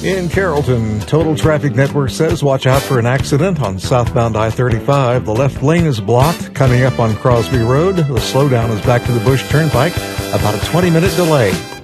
In Carrollton, Total Traffic Network says watch out for an accident on southbound I-35. The left lane is blocked coming up on Crosby Road. The slowdown is back to the Bush Turnpike, about a 20-minute delay.